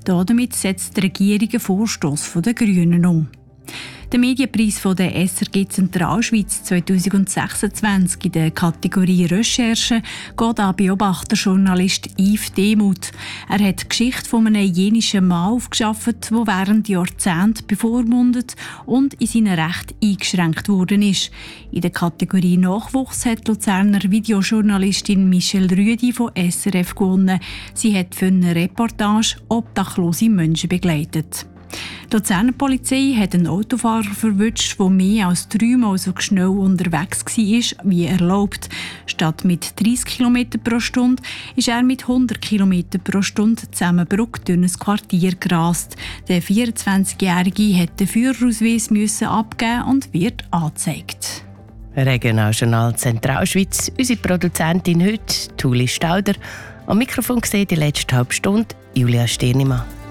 Damit setzt die Regierung einen Vorstoss der Grünen um. Der Medienpreis von der SRG Zentralschweiz 2026 in der Kategorie Recherche geht an Beobachterjournalist Yves Demuth. Er hat die Geschichte von einem jenischen Mann aufgeschafft, der während Jahrzehnten bevormundet und in seinen Rechten eingeschränkt worden ist. In der Kategorie Nachwuchs hat die Luzerner Videojournalistin Michelle Rüdi von SRF gewonnen. Sie hat für eine Reportage obdachlose Menschen begleitet. Die Luzerner Polizei hat einen Autofahrer verwünscht, der mehr als 3-mal so schnell unterwegs war wie erlaubt. Statt mit 30 km pro Stunde ist er mit 100 km pro Stunde zusammengebrückt durch ein Quartier gerast. Der 24-Jährige musste den Führerausweis abgeben und wird angezeigt. Regionaljournal Zentralschweiz. Unsere Produzentin heute, Tuli Stauder. Am Mikrofon gesehen die letzte halbe Stunde, Julia Stirnimann.